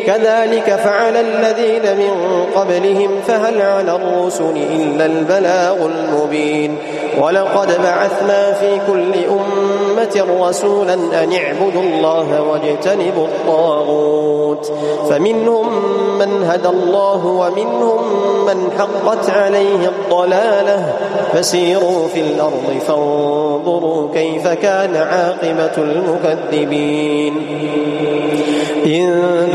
كذلك فعل الذين من قبلهم فهل على الرسل إلا البلاغ المبين ولقد بعثنا في كل أمة رسولا أن اعبدوا الله واجتنبوا الطاغوت فمنهم من هدى الله ومنهم من حقت عليه الضلالة فسيروا في الأرض فانظروا كيف كان عاقبة المكذبين.